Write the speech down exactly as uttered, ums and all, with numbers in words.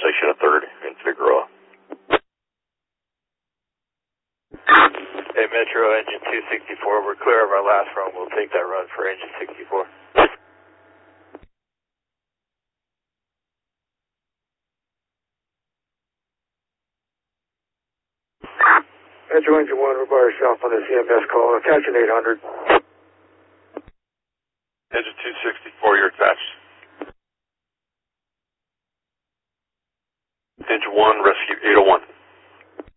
intersection of third and Figueroa. Hey, Metro, engine two sixty-four, we're clear of our last run. We'll take that run for engine sixty-four. Metro engine one, we're by yourself on the C M S call. Attaching eight hundred. Engine two sixty-four, you're attached. Engine one, rescue eight oh one.